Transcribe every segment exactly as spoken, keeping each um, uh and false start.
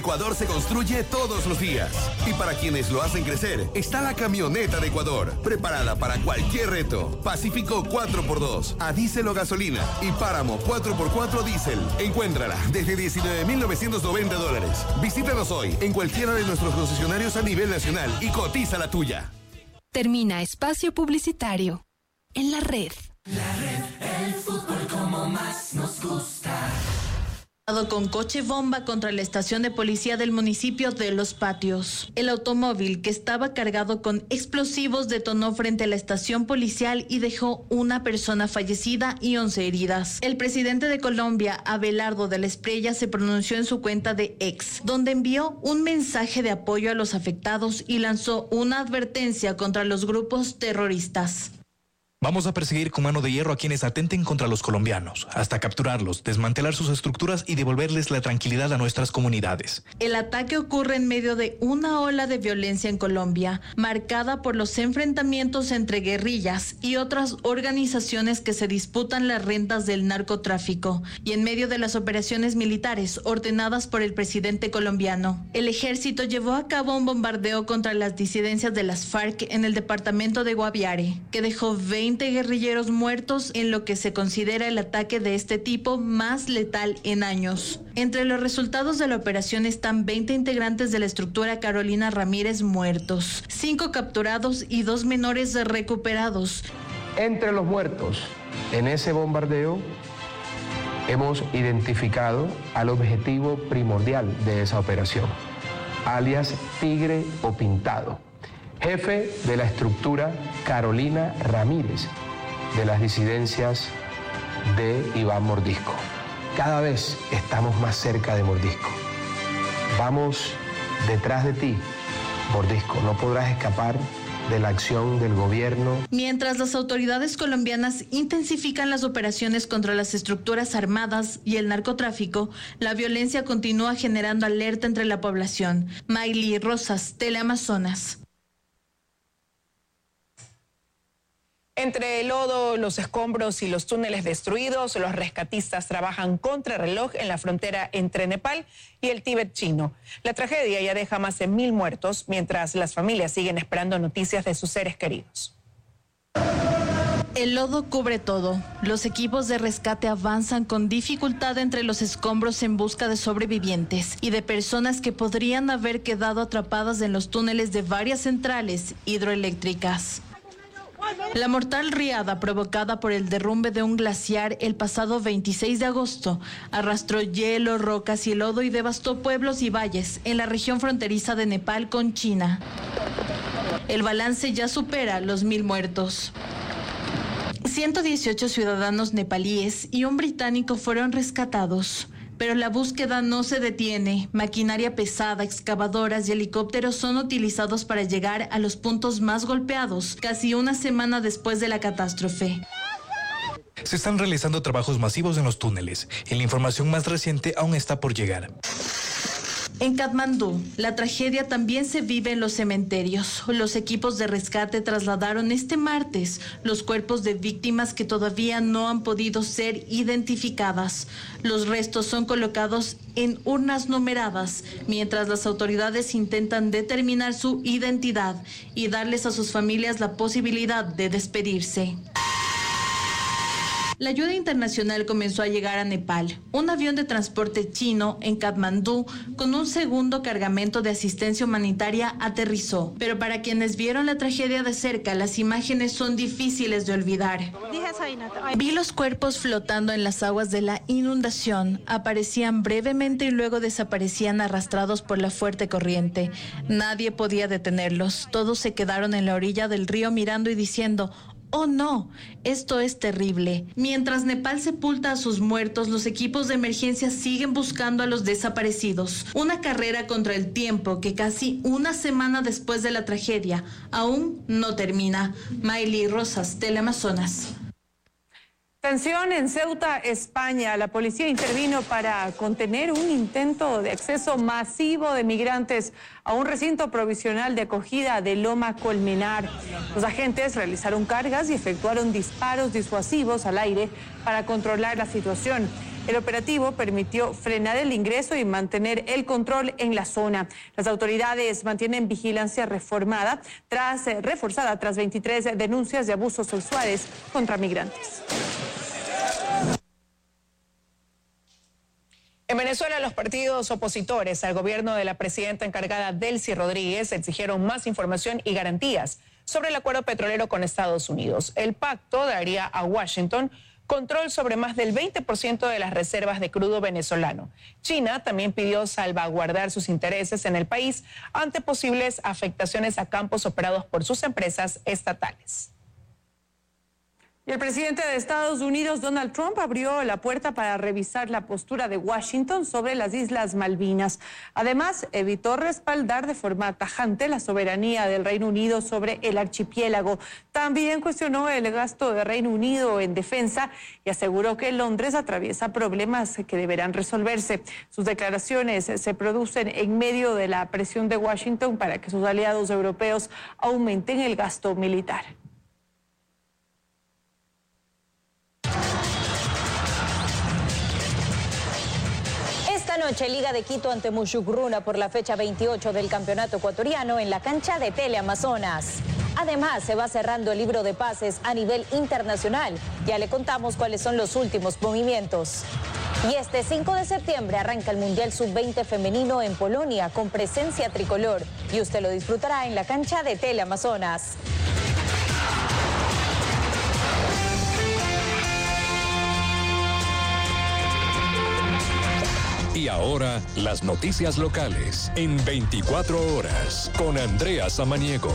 Ecuador se construye todos los días. Y para quienes lo hacen crecer, está la camioneta de Ecuador, preparada para cualquier reto. Pacífico cuatro por dos, a diésel o gasolina, y Páramo cuatro por cuatro diésel. Encuéntrala desde diecinueve mil novecientos noventa dólares. Visítanos hoy en cualquiera de nuestros concesionarios a nivel nacional y cotiza la tuya. Termina espacio publicitario en la red. La red, el fútbol como más nos gusta. Con coche bomba contra la estación de policía del municipio de Los Patios. El automóvil, que estaba cargado con explosivos, detonó frente a la estación policial y dejó una persona fallecida y once heridas. El presidente de Colombia, Abelardo de la Espriella, se pronunció en su cuenta de X, donde envió un mensaje de apoyo a los afectados y lanzó una advertencia contra los grupos terroristas. Vamos a perseguir con mano de hierro a quienes atenten contra los colombianos, hasta capturarlos, desmantelar sus estructuras y devolverles la tranquilidad a nuestras comunidades. El ataque ocurre en medio de una ola de violencia en Colombia, marcada por los enfrentamientos entre guerrillas y otras organizaciones que se disputan las rentas del narcotráfico, y en medio de las operaciones militares ordenadas por el presidente colombiano. El ejército llevó a cabo un bombardeo contra las disidencias de las FARC en el departamento de Guaviare, que dejó veinte guerrilleros muertos en lo que se considera el ataque de este tipo más letal en años. Entre los resultados de la operación están veinte integrantes de la estructura Carolina Ramírez muertos, cinco capturados y dos menores recuperados. Entre los muertos en ese bombardeo hemos identificado al objetivo primordial de esa operación, alias Tigre o Pintado, jefe de la estructura Carolina Ramírez, de las disidencias de Iván Mordisco. Cada vez estamos más cerca de Mordisco. Vamos detrás de ti, Mordisco. No podrás escapar de la acción del gobierno. Mientras las autoridades colombianas intensifican las operaciones contra las estructuras armadas y el narcotráfico, la violencia continúa generando alerta entre la población. Mayli Rosas, Teleamazonas. Entre el lodo, los escombros y los túneles destruidos, los rescatistas trabajan contra reloj en la frontera entre Nepal y el Tíbet chino. La tragedia ya deja más de mil muertos, mientras las familias siguen esperando noticias de sus seres queridos. El lodo cubre todo. Los equipos de rescate avanzan con dificultad entre los escombros en busca de sobrevivientes y de personas que podrían haber quedado atrapadas en los túneles de varias centrales hidroeléctricas. La mortal riada provocada por el derrumbe de un glaciar el pasado veintiséis de agosto arrastró hielo, rocas y lodo y devastó pueblos y valles en la región fronteriza de Nepal con China. El balance ya supera los mil muertos. ciento dieciocho ciudadanos nepalíes y un británico fueron rescatados. Pero la búsqueda no se detiene. Maquinaria pesada, excavadoras y helicópteros son utilizados para llegar a los puntos más golpeados, casi una semana después de la catástrofe. Se están realizando trabajos masivos en los túneles y la información más reciente aún está por llegar. En Katmandú, la tragedia también se vive en los cementerios. Los equipos de rescate trasladaron este martes los cuerpos de víctimas que todavía no han podido ser identificadas. Los restos son colocados en urnas numeradas, mientras las autoridades intentan determinar su identidad y darles a sus familias la posibilidad de despedirse. La ayuda internacional comenzó a llegar a Nepal. Un avión de transporte chino en Katmandú con un segundo cargamento de asistencia humanitaria aterrizó. Pero para quienes vieron la tragedia de cerca, las imágenes son difíciles de olvidar. Vi los cuerpos flotando en las aguas de la inundación. Aparecían brevemente y luego desaparecían arrastrados por la fuerte corriente. Nadie podía detenerlos. Todos se quedaron en la orilla del río mirando y diciendo: ¡oh no! Esto es terrible. Mientras Nepal sepulta a sus muertos, los equipos de emergencia siguen buscando a los desaparecidos. Una carrera contra el tiempo que casi una semana después de la tragedia aún no termina. Mayli Rosas, Teleamazonas. Tensión en Ceuta, España. La policía intervino para contener un intento de acceso masivo de migrantes a un recinto provisional de acogida de Loma Colmenar. Los agentes realizaron cargas y efectuaron disparos disuasivos al aire para controlar la situación. El operativo permitió frenar el ingreso y mantener el control en la zona. Las autoridades mantienen vigilancia reformada tras, eh, reforzada tras veintitrés denuncias de abusos sexuales contra migrantes. En Venezuela, los partidos opositores al gobierno de la presidenta encargada Delcy Rodríguez exigieron más información y garantías sobre el acuerdo petrolero con Estados Unidos. El pacto daría a Washington control sobre más del veinte por ciento de las reservas de crudo venezolano. China también pidió salvaguardar sus intereses en el país ante posibles afectaciones a campos operados por sus empresas estatales. Y el presidente de Estados Unidos, Donald Trump, abrió la puerta para revisar la postura de Washington sobre las Islas Malvinas. Además, evitó respaldar de forma tajante la soberanía del Reino Unido sobre el archipiélago. También cuestionó el gasto del Reino Unido en defensa y aseguró que Londres atraviesa problemas que deberán resolverse. Sus declaraciones se producen en medio de la presión de Washington para que sus aliados europeos aumenten el gasto militar. Esta noche, Liga de Quito ante Mushuguruna por la fecha veintiocho del Campeonato Ecuatoriano en la cancha de Teleamazonas. Además, se va cerrando el libro de pases a nivel internacional. Ya le contamos cuáles son los últimos movimientos. Y este cinco de septiembre arranca el Mundial sub veinte femenino en Polonia con presencia tricolor. Y usted lo disfrutará en la cancha de Teleamazonas. Y ahora, las noticias locales en veinticuatro horas con Andrea Samaniego.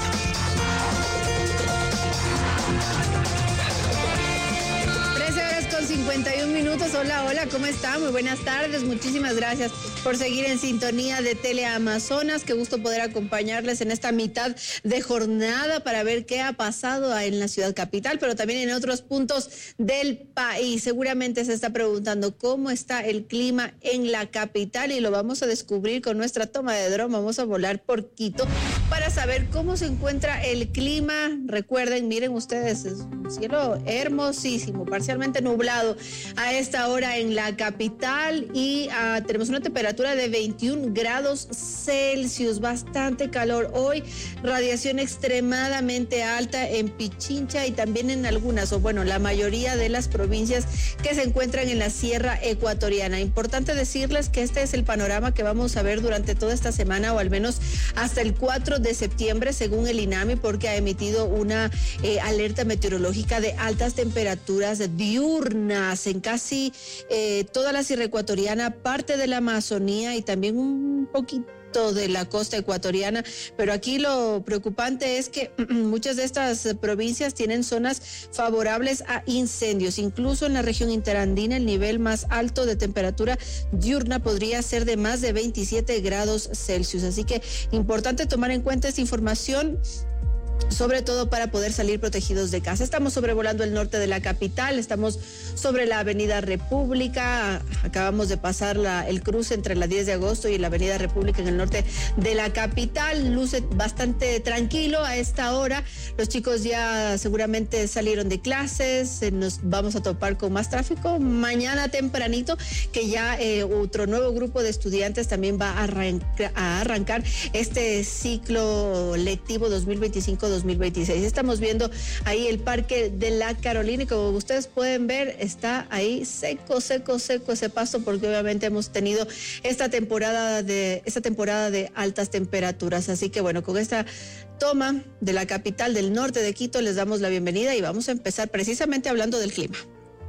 cincuenta y un minutos. Hola, hola, ¿cómo está? Muy buenas tardes. Muchísimas gracias por seguir en sintonía de Teleamazonas. Qué gusto poder acompañarles en esta mitad de jornada para ver qué ha pasado en la ciudad capital, pero también en otros puntos del país. Seguramente se está preguntando cómo está el clima en la capital y lo vamos a descubrir con nuestra toma de dron. Vamos a volar por Quito para saber cómo se encuentra el clima. Recuerden, miren ustedes, es un cielo hermosísimo, parcialmente nublado a esta hora en la capital y uh, tenemos una temperatura de veintiún grados Celsius, bastante calor hoy, radiación extremadamente alta en Pichincha y también en algunas, o bueno, la mayoría de las provincias que se encuentran en la Sierra Ecuatoriana. Importante decirles que este es el panorama que vamos a ver durante toda esta semana o al menos hasta el cuatro de septiembre según el INAMI, porque ha emitido una eh, alerta meteorológica de altas temperaturas diurnas en casi eh, toda la Sierra Ecuatoriana, parte de la Amazonía y también un poquito de la costa ecuatoriana, pero aquí lo preocupante es que muchas de estas provincias tienen zonas favorables a incendios. Incluso en la región interandina el nivel más alto de temperatura diurna podría ser de más de veintisiete grados Celsius, así que importante tomar en cuenta esta información, sobre todo para poder salir protegidos de casa. Estamos sobrevolando el norte de la capital, estamos sobre la Avenida República, acabamos de pasar la, el cruce entre la diez de agosto y la Avenida República en el norte de la capital, luce bastante tranquilo a esta hora, los chicos ya seguramente salieron de clases, nos vamos a topar con más tráfico mañana tempranito, que ya eh, otro nuevo grupo de estudiantes también va a, arranca, a arrancar este ciclo lectivo dos mil veinticinco dos mil veintiséis. Estamos viendo ahí el Parque de la Carolina y como ustedes pueden ver está ahí seco, seco, seco ese pasto porque obviamente hemos tenido esta temporada de esta temporada de altas temperaturas. Así que bueno, con esta toma de la capital del norte de Quito les damos la bienvenida y vamos a empezar precisamente hablando del clima.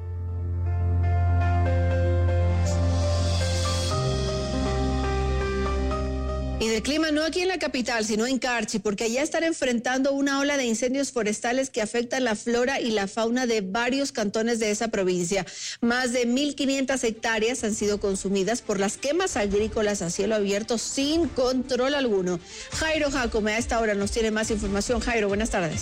Y del clima no aquí en la capital, sino en Carchi, porque allá están enfrentando una ola de incendios forestales que afectan la flora y la fauna de varios cantones de esa provincia. Más de mil quinientas hectáreas han sido consumidas por las quemas agrícolas a cielo abierto sin control alguno. Jairo Jacome a esta hora nos tiene más información. Jairo, buenas tardes.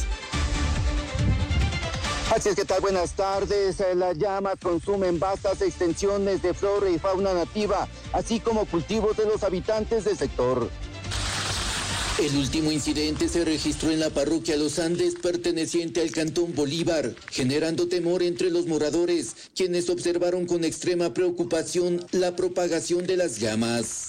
Así es, ¿qué tal? Buenas tardes. Las llamas consumen vastas extensiones de flora y fauna nativa, así como cultivos de los habitantes del sector. El último incidente se registró en la parroquia Los Andes, perteneciente al Cantón Bolívar, generando temor entre los moradores, quienes observaron con extrema preocupación la propagación de las llamas.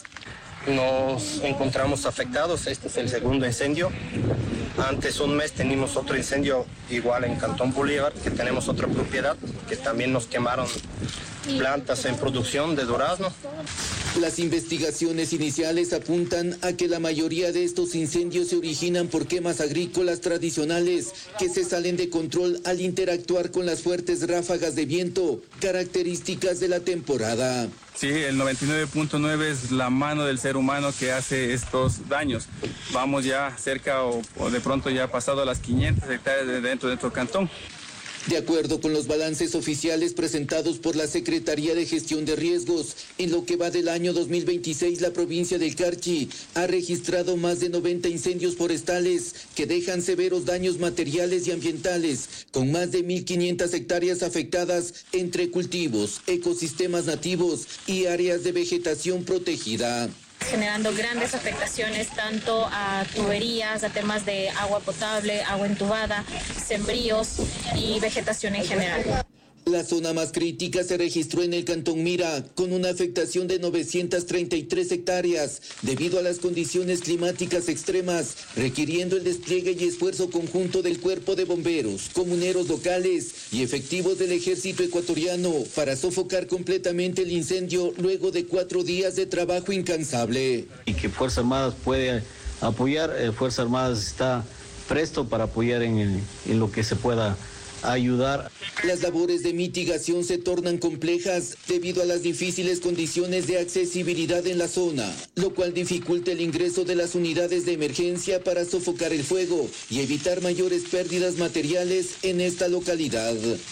Nos encontramos afectados, este es el segundo incendio. Antes un mes teníamos otro incendio igual en Cantón Bolívar, que tenemos otra propiedad, que también nos quemaron plantas en producción de durazno. Las investigaciones iniciales apuntan a que la mayoría de estos incendios se originan por quemas agrícolas tradicionales que se salen de control al interactuar con las fuertes ráfagas de viento, características de la temporada. Sí, el noventa y nueve punto nueve es la mano del ser humano que hace estos daños. Vamos ya cerca o, o de pronto ya pasado a las quinientas hectáreas de dentro de nuestro cantón. De acuerdo con los balances oficiales presentados por la Secretaría de Gestión de Riesgos, en lo que va del año dos mil veintiséis, la provincia del Carchi ha registrado más de noventa incendios forestales que dejan severos daños materiales y ambientales, con más de mil quinientas hectáreas afectadas entre cultivos, ecosistemas nativos y áreas de vegetación protegida, generando grandes afectaciones tanto a tuberías, a temas de agua potable, agua entubada, sembríos y vegetación en general. La zona más crítica se registró en el Cantón Mira, con una afectación de novecientas treinta y tres hectáreas, debido a las condiciones climáticas extremas, requiriendo el despliegue y esfuerzo conjunto del Cuerpo de Bomberos, comuneros locales y efectivos del Ejército Ecuatoriano para sofocar completamente el incendio luego de cuatro días de trabajo incansable. Y que Fuerzas Armadas puede apoyar, eh, Fuerzas Armadas está presto para apoyar en, el, en lo que se pueda ayudar. Las labores de mitigación se tornan complejas debido a las difíciles condiciones de accesibilidad en la zona, lo cual dificulta el ingreso de las unidades de emergencia para sofocar el fuego y evitar mayores pérdidas materiales en esta localidad.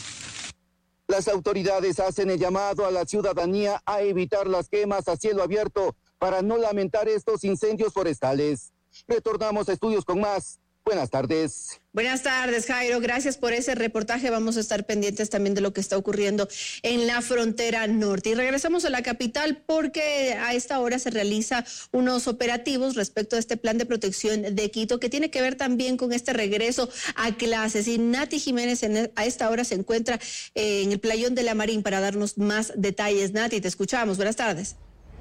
Las autoridades hacen el llamado a la ciudadanía a evitar las quemas a cielo abierto para no lamentar estos incendios forestales. Retornamos a estudios con más. Buenas tardes. Buenas tardes, Jairo. Gracias por ese reportaje. Vamos a estar pendientes también de lo que está ocurriendo en la frontera norte. Y regresamos a la capital porque a esta hora se realizan unos operativos respecto a este plan de protección de Quito que tiene que ver también con este regreso a clases. Y Nati Jiménez en, a esta hora se encuentra eh, en el playón de la Marín para darnos más detalles. Nati, te escuchamos. Buenas tardes.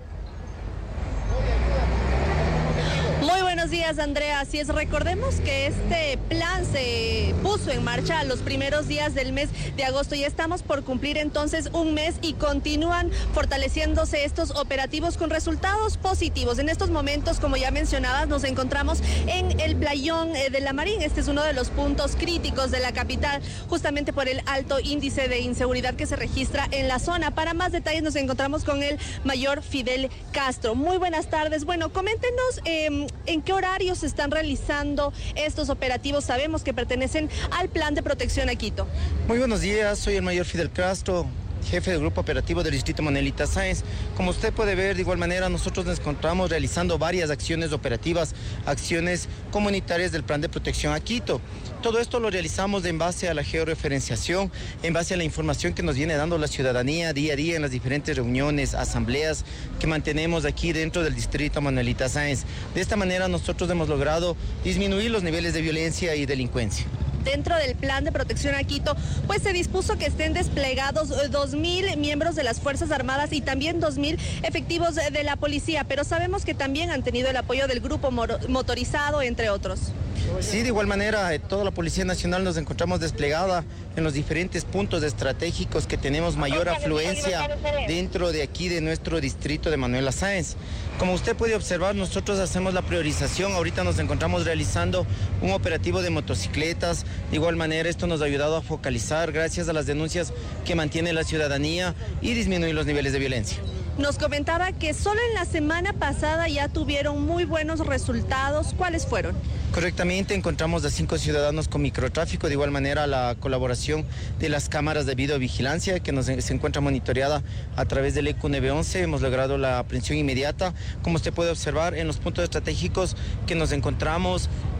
Muy buenos días, Andrea. Así es, recordemos que este plan se puso en marcha a los primeros días del mes de agosto y estamos por cumplir entonces un mes y continúan fortaleciéndose estos operativos con resultados positivos. En estos momentos, como ya mencionabas, nos encontramos en el playón de la Marín. Este es uno de los puntos críticos de la capital, justamente por el alto índice de inseguridad que se registra en la zona. Para más detalles nos encontramos con el mayor Fidel Castro. Muy buenas tardes. Bueno, coméntenos eh, ¿en qué horarios se están realizando estos operativos? Sabemos que pertenecen al plan de protección a Quito. Muy buenos días, soy el mayor Fidel Castro, jefe del grupo operativo del distrito Manuelita Sáenz. Como usted puede ver, de igual manera nosotros nos encontramos realizando varias acciones operativas, acciones comunitarias del plan de protección a Quito. Todo esto lo realizamos en base a la georreferenciación, en base a la información que nos viene dando la ciudadanía día a día en las diferentes reuniones, asambleas que mantenemos aquí dentro del distrito Manuelita Sáenz. De esta manera nosotros hemos logrado disminuir los niveles de violencia y delincuencia. Dentro del plan de protección a Quito, pues se dispuso que estén desplegados dos mil miembros de las Fuerzas Armadas y también dos mil efectivos de la policía, pero sabemos que también han tenido el apoyo del grupo motorizado, entre otros. Sí, de igual manera, toda la Policía Nacional nos encontramos desplegada en los diferentes puntos estratégicos que tenemos mayor afluencia dentro de aquí de nuestro distrito de Manuela Sáenz. Como usted puede observar, nosotros hacemos la priorización. Ahorita nos encontramos realizando un operativo de motocicletas. De igual manera, esto nos ha ayudado a focalizar gracias a las denuncias que mantiene la ciudadanía y disminuir los niveles de violencia. Nos comentaba que solo en la semana pasada ya tuvieron muy buenos resultados. ¿Cuáles fueron? Correctamente, encontramos a cinco ciudadanos con microtráfico, de igual manera la colaboración de las cámaras de videovigilancia que nos, se encuentra monitoreada a través del E Q nueve once, hemos logrado la aprehensión inmediata. Como usted puede observar en los puntos estratégicos que nos encontramos,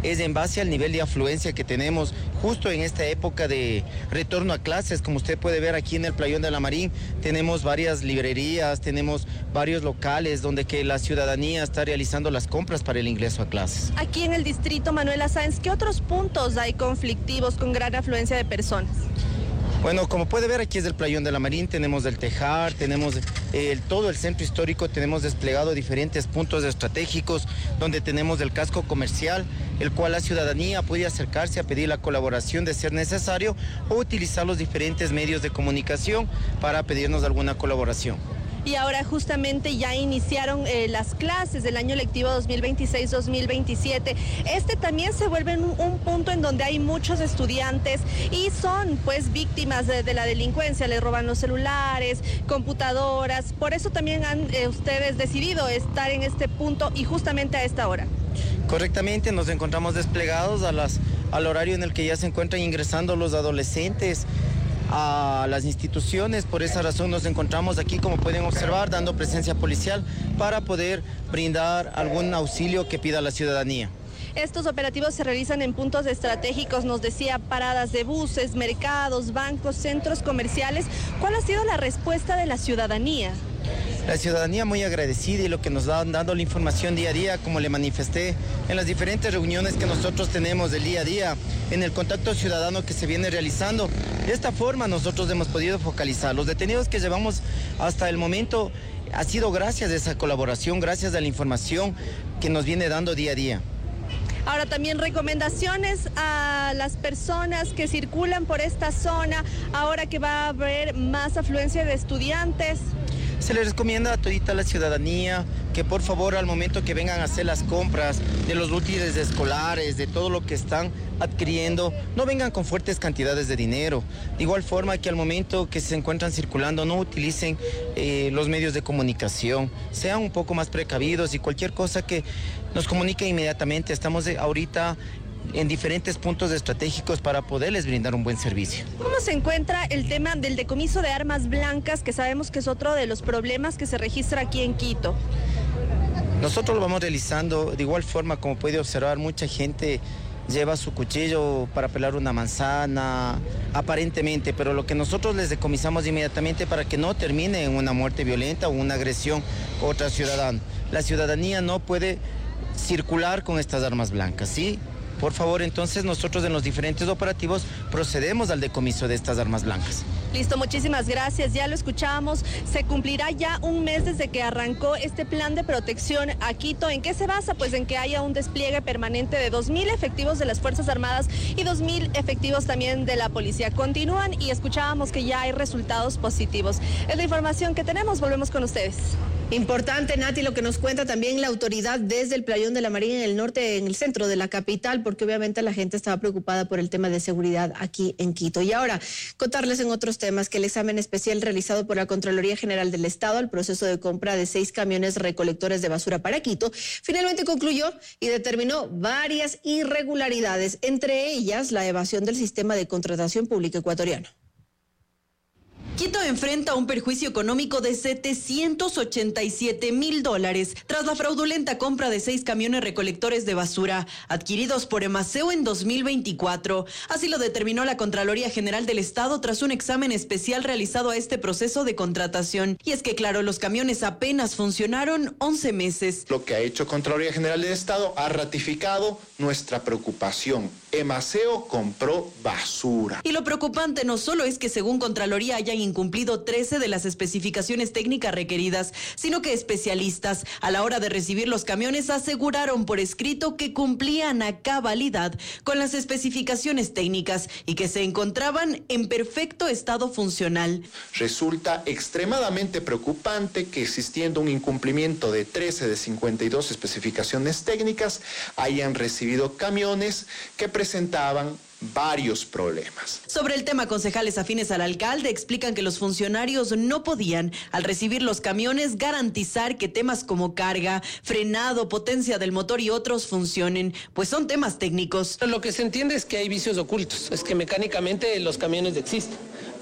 es en base al nivel de afluencia que tenemos justo en esta época de retorno a clases. Como usted puede ver aquí en el Playón de la Marín, tenemos varias librerías, tenemos varios locales donde que la ciudadanía está realizando las compras para el ingreso a clases. Aquí en el distrito Manuela Sáenz, ¿qué otros puntos hay conflictivos con gran afluencia de personas? Bueno, como puede ver, aquí es el Playón de la Marín, tenemos el Tejar, tenemos el, todo el centro histórico, tenemos desplegado diferentes puntos estratégicos donde tenemos el casco comercial, el cual la ciudadanía puede acercarse a pedir la colaboración de ser necesario o utilizar los diferentes medios de comunicación para pedirnos alguna colaboración. Y ahora justamente ya iniciaron eh, las clases del año lectivo dos mil veintiséis dos mil veintisiete. Este también se vuelve un, un punto en donde hay muchos estudiantes y son pues víctimas de, de la delincuencia, les roban los celulares, computadoras. Por eso también han eh, ustedes decidido estar en este punto y justamente a esta hora. Correctamente, nos encontramos desplegados a las, al horario en el que ya se encuentran ingresando los adolescentes a las instituciones. Por esa razón nos encontramos aquí, como pueden observar, dando presencia policial para poder brindar algún auxilio que pida la ciudadanía. Estos operativos se realizan en puntos estratégicos, nos decía, paradas de buses, mercados, bancos, centros comerciales. ¿Cuál ha sido la respuesta de la ciudadanía? La ciudadanía muy agradecida y lo que nos dan dando la información día a día, como le manifesté en las diferentes reuniones que nosotros tenemos del día a día, en el contacto ciudadano que se viene realizando. De esta forma nosotros hemos podido focalizar. Los detenidos que llevamos hasta el momento ha sido gracias a esa colaboración, gracias a la información que nos viene dando día a día. Ahora también recomendaciones a las personas que circulan por esta zona, ahora que va a haber más afluencia de estudiantes. Se les recomienda a todita la ciudadanía que por favor al momento que vengan a hacer las compras de los útiles escolares, de todo lo que están adquiriendo, no vengan con fuertes cantidades de dinero. De igual forma que al momento que se encuentran circulando no utilicen eh, los medios de comunicación, sean un poco más precavidos y cualquier cosa que nos comunique inmediatamente. Estamos de, ahorita en diferentes puntos estratégicos para poderles brindar un buen servicio. ¿Cómo se encuentra el tema del decomiso de armas blancas, que sabemos que es otro de los problemas que se registra aquí en Quito? Nosotros lo vamos realizando de igual forma, como puede observar, mucha gente lleva su cuchillo para pelar una manzana, aparentemente, pero lo que nosotros les decomisamos inmediatamente para que no termine en una muerte violenta o una agresión contra el ciudadano. La ciudadanía no puede circular con estas armas blancas, ¿sí? Por favor, entonces nosotros en los diferentes operativos procedemos al decomiso de estas armas blancas. Listo, muchísimas gracias. Ya lo escuchábamos, se cumplirá ya un mes desde que arrancó este plan de protección a Quito. ¿En qué se basa? Pues en que haya un despliegue permanente de dos mil efectivos de las Fuerzas Armadas y dos mil efectivos también de la policía. Continúan y escuchábamos que ya hay resultados positivos. Es la información que tenemos, volvemos con ustedes. Importante, Nati, lo que nos cuenta también la autoridad desde el Playón de la Marín en el norte, en el centro de la capital, porque obviamente la gente estaba preocupada por el tema de seguridad aquí en Quito. Y ahora, contarles en otros temas que el examen especial realizado por la Contraloría General del Estado al proceso de compra de seis camiones recolectores de basura para Quito finalmente concluyó y determinó varias irregularidades, entre ellas la evasión del sistema de contratación pública ecuatoriano. Quito enfrenta un perjuicio económico de setecientos ochenta y siete mil dólares tras la fraudulenta compra de seis camiones recolectores de basura adquiridos por Emaceo en dos mil veinticuatro. Así lo determinó la Contraloría General del Estado tras un examen especial realizado a este proceso de contratación. Y es que, claro, los camiones apenas funcionaron once meses. Lo que ha hecho Contraloría General del Estado ha ratificado nuestra preocupación. Emaceo compró basura. Y lo preocupante no solo es que según Contraloría hayan incumplido trece de las especificaciones técnicas requeridas, sino que especialistas a la hora de recibir los camiones aseguraron por escrito que cumplían a cabalidad con las especificaciones técnicas y que se encontraban en perfecto estado funcional. Resulta extremadamente preocupante que existiendo un incumplimiento de trece de cincuenta y dos especificaciones técnicas hayan recibido camiones que presentaban varios problemas. Sobre el tema, concejales afines al alcalde explican que los funcionarios no podían, al recibir los camiones, garantizar que temas como carga, frenado, potencia del motor y otros funcionen, pues son temas técnicos. Lo que se entiende es que hay vicios ocultos, es que mecánicamente los camiones existen.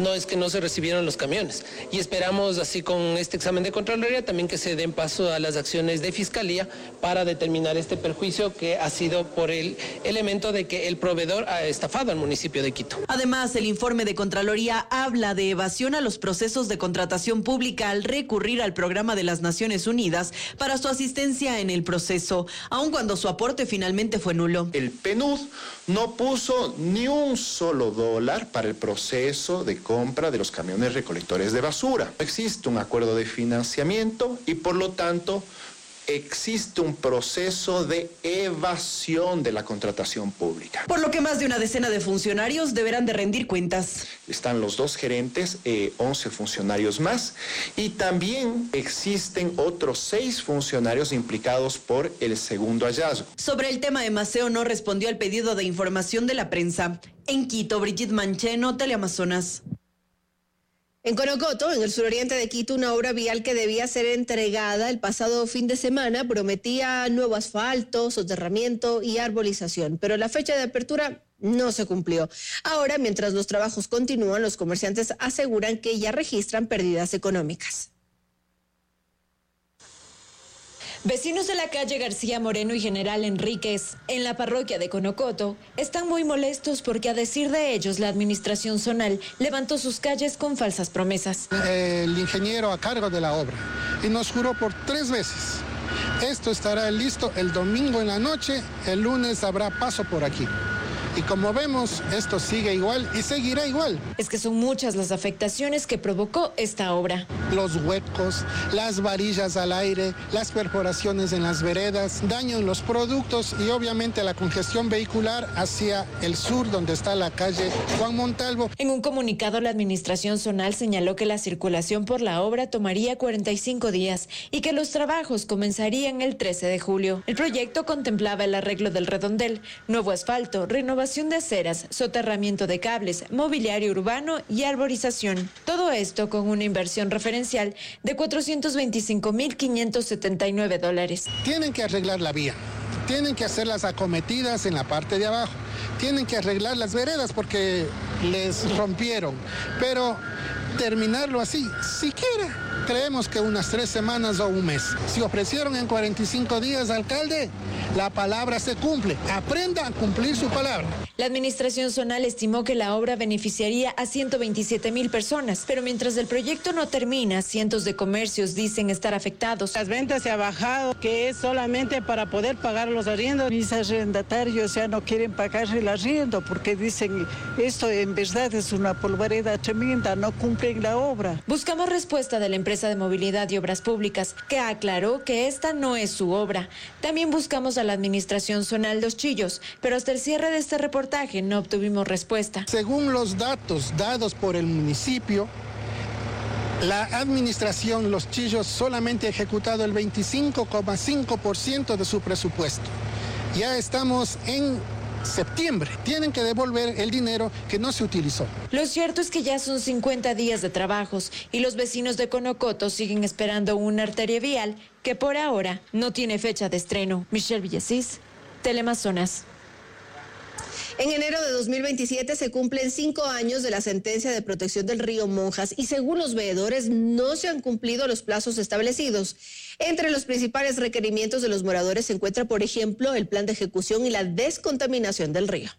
no es que no se recibieron los camiones. Y esperamos, así con este examen de Contraloría, también que se den paso a las acciones de Fiscalía para determinar este perjuicio que ha sido por el elemento de que el proveedor ha estafado al municipio de Quito. Además, el informe de Contraloría habla de evasión a los procesos de contratación pública al recurrir al programa de las Naciones Unidas para su asistencia en el proceso, aun cuando su aporte finalmente fue nulo. El P N U D no puso ni un solo dólar para el proceso de compra de los camiones recolectores de basura. No existe un acuerdo de financiamiento y por lo tanto existe un proceso de evasión de la contratación pública. Por lo que más de una decena de funcionarios deberán de rendir cuentas. Están los dos gerentes, eh, once funcionarios más, y también existen otros seis funcionarios implicados por el segundo hallazgo. Sobre el tema de Maceo no respondió al pedido de información de la prensa. En Quito, Brigitte Mancheno, Teleamazonas. En Conocoto, en el suroriente de Quito, una obra vial que debía ser entregada el pasado fin de semana prometía nuevo asfalto, soterramiento y arbolización, pero la fecha de apertura no se cumplió. Ahora, mientras los trabajos continúan, los comerciantes aseguran que ya registran pérdidas económicas. Vecinos de la calle García Moreno y General Enríquez, en la parroquia de Conocoto, están muy molestos porque, a decir de ellos, la administración zonal levantó sus calles con falsas promesas. El ingeniero a cargo de la obra y nos juró por tres veces: esto estará listo el domingo en la noche, el lunes habrá paso por aquí. Y como vemos, esto sigue igual y seguirá igual. Es que son muchas las afectaciones que provocó esta obra. Los huecos, las varillas al aire, las perforaciones en las veredas, daño en los productos y obviamente la congestión vehicular hacia el sur, donde está la calle Juan Montalvo. En un comunicado, la administración zonal señaló que la circulación por la obra tomaría cuarenta y cinco días y que los trabajos comenzarían el trece de julio. El proyecto contemplaba el arreglo del redondel, nuevo asfalto, renovación de aceras, soterramiento de cables, mobiliario urbano y arborización. Todo esto con una inversión referencial de cuatrocientos veinticinco mil quinientos setenta y nueve dólares. Tienen que arreglar la vía, tienen que hacer las acometidas en la parte de abajo, tienen que arreglar las veredas porque les rompieron, pero terminarlo así, siquiera creemos que unas tres semanas o un mes. Si ofrecieron en cuarenta y cinco días, alcalde, la palabra se cumple. Aprenda a cumplir su palabra. La administración zonal estimó que la obra beneficiaría a ciento veintisiete mil personas, pero mientras el proyecto no termina, cientos de comercios dicen estar afectados. Las ventas se han bajado, que es solamente para poder pagar los arriendos. Mis arrendatarios ya no quieren pagar el arriendo porque dicen esto en verdad es una polvareda tremenda, no cumplen la obra. Buscamos respuesta de la empresa de Movilidad y Obras Públicas, que aclaró que esta no es su obra. También buscamos a la administración zonal Los Chillos, pero hasta el cierre de este reportaje no obtuvimos respuesta. Según los datos dados por el municipio, la administración Los Chillos solamente ha ejecutado el veinticinco coma cinco por ciento de su presupuesto. Ya estamos en septiembre. Tienen que devolver el dinero que no se utilizó. Lo cierto es que ya son cincuenta días de trabajos y los vecinos de Conocoto siguen esperando una arteria vial que por ahora no tiene fecha de estreno. Michelle Villasís, Teleamazonas. En enero de dos mil veintisiete se cumplen cinco años de la sentencia de protección del río Monjas y según los veedores no se han cumplido los plazos establecidos. Entre los principales requerimientos de los moradores se encuentra, por ejemplo, el plan de ejecución y la descontaminación del río.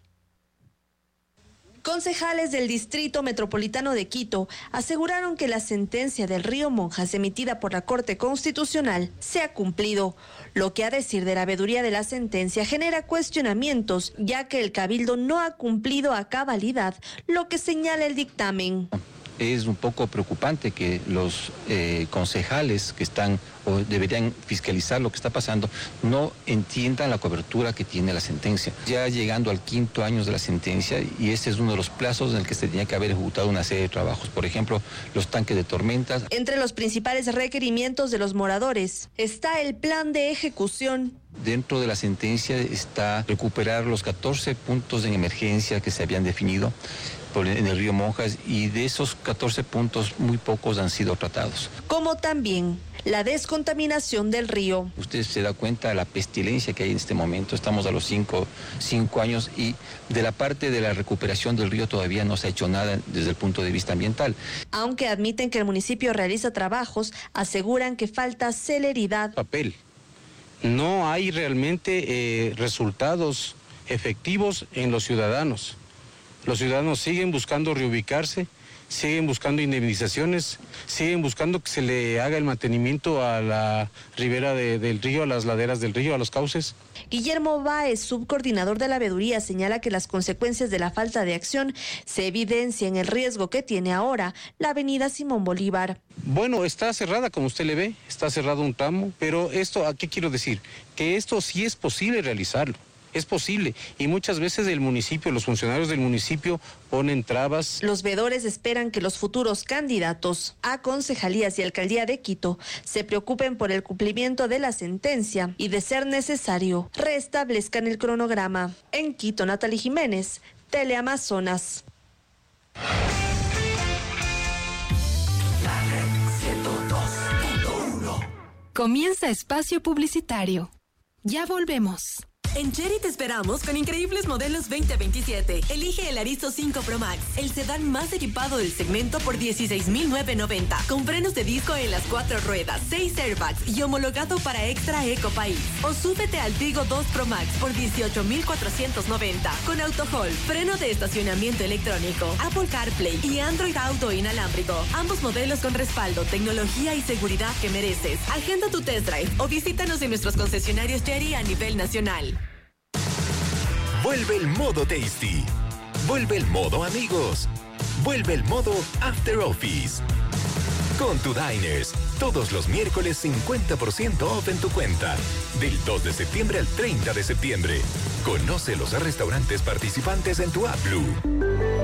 Concejales del Distrito Metropolitano de Quito aseguraron que la sentencia del río Monjas emitida por la Corte Constitucional se ha cumplido, lo que a decir de la veeduría de la sentencia genera cuestionamientos, ya que el Cabildo no ha cumplido a cabalidad lo que señala el dictamen. Es un poco preocupante que los eh, concejales que están o deberían fiscalizar lo que está pasando no entiendan la cobertura que tiene la sentencia. Ya llegando al quinto año de la sentencia, y este es uno de los plazos en el que se tenía que haber ejecutado una serie de trabajos, por ejemplo, los tanques de tormentas. Entre los principales requerimientos de los moradores está el plan de ejecución. Dentro de la sentencia está recuperar los catorce puntos en emergencia que se habían definido en el río Monjas, y de esos catorce puntos muy pocos han sido tratados. Como también la descontaminación del río. Usted se da cuenta de la pestilencia que hay en este momento, estamos a los cinco, cinco años y de la parte de la recuperación del río todavía no se ha hecho nada desde el punto de vista ambiental. Aunque admiten que el municipio realiza trabajos, aseguran que falta celeridad. Papel. No hay realmente eh, resultados efectivos en los ciudadanos. Los ciudadanos siguen buscando reubicarse, siguen buscando indemnizaciones, siguen buscando que se le haga el mantenimiento a la ribera de, del río, a las laderas del río, a los cauces. Guillermo Báez, subcoordinador de la veeduría, señala que las consecuencias de la falta de acción se evidencian en el riesgo que tiene ahora la avenida Simón Bolívar. Bueno, está cerrada, como usted le ve, está cerrado un tramo, pero esto, ¿a qué quiero decir? Que esto sí es posible realizarlo. Es posible y muchas veces el municipio, los funcionarios del municipio ponen trabas. Los veedores esperan que los futuros candidatos a concejalías y alcaldía de Quito se preocupen por el cumplimiento de la sentencia y, de ser necesario, restablezcan el cronograma. En Quito, Natalie Jiménez, Teleamazonas. Comienza espacio publicitario. Ya volvemos. En Chery te esperamos con increíbles modelos veinte veintisiete. Elige el Arizo cinco Pro Max, el sedán más equipado del segmento por dieciséis mil novecientos noventa, con frenos de disco en las cuatro ruedas, seis airbags y homologado para Extra Eco País. O súbete al Tigo dos Pro Max por dieciocho mil cuatrocientos noventa, con AutoHold, freno de estacionamiento electrónico, Apple CarPlay y Android Auto inalámbrico. Ambos modelos con respaldo, tecnología y seguridad que mereces. Agenda tu test drive o visítanos en nuestros concesionarios Chery a nivel nacional. Vuelve el modo Tasty. Vuelve el modo Amigos. Vuelve el modo After Office. Con tu Diners, todos los miércoles cincuenta por ciento off en tu cuenta. Del dos de septiembre al treinta de septiembre. Conoce los restaurantes participantes en tu app Blue.